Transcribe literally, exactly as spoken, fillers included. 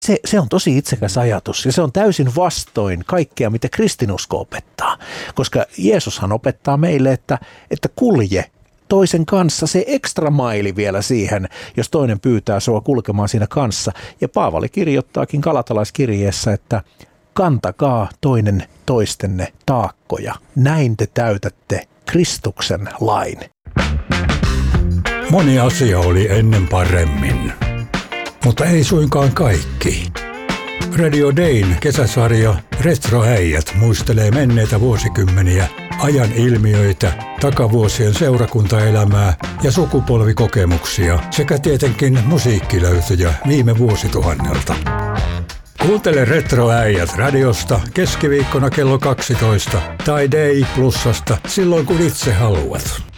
Se, se on tosi itsekäs ajatus ja se on täysin vastoin kaikkea, mitä kristinusko opettaa. Koska Jeesushan opettaa meille, että, että kulje toisen kanssa se ekstra maili vielä siihen, jos toinen pyytää sua kulkemaan siinä kanssa. Ja Paavali kirjoittaakin galatalaiskirjeessä, että kantakaa toinen toistenne taakkoja. Näin te täytätte Kristuksen lain. Moni asia oli ennen paremmin, mutta ei suinkaan kaikki. Radio Dayn kesäsarja Retroäijät muistelee menneitä vuosikymmeniä, ajan ilmiöitä, takavuosien seurakuntaelämää ja sukupolvikokemuksia sekä tietenkin musiikkilöytöjä viime vuosituhannelta. Kuuntele Retroäijät radiosta keskiviikkona kello kaksitoista tai Day Plusasta silloin kun itse haluat.